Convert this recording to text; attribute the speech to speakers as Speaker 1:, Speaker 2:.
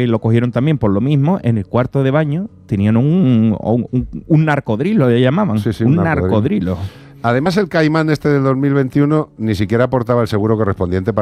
Speaker 1: lo cogieron también por lo mismo. En el cuarto de baño tenían un narcodrilo, le llamaban.
Speaker 2: Sí,
Speaker 1: un
Speaker 2: un
Speaker 1: narcodrilo.
Speaker 2: Además, el Caimán este del 2021 ni siquiera aportaba el seguro correspondiente